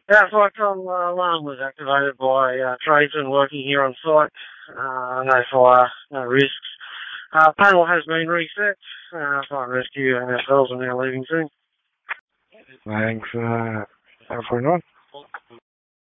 Yeah, FICOM alarm was activated by tradesmen working here on site. No fire, no risks. Panel has been reset. Fire and rescue ourselves are now leaving soon. Thanks. Have a good one.